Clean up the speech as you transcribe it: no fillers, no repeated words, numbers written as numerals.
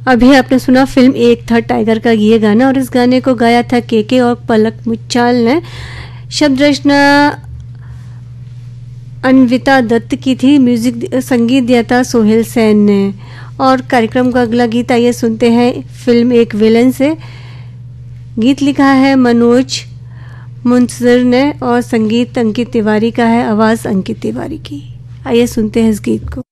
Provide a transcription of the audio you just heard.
अभी आपने सुना फिल्म एक था टाइगर का ये गाना, और इस गाने को गाया था के और पलक मुच्छाल ने। शब्द रचना अन्विता दत्त की थी, म्यूजिक संगीत दिया था सोहेल सेन ने। और कार्यक्रम का अगला गीत आइए सुनते हैं फिल्म एक विलन से। गीत लिखा है मनोज मुंतजर ने और संगीत अंकित तिवारी का है, आवाज अंकित तिवारी की। आइए सुनते हैं इस गीत को।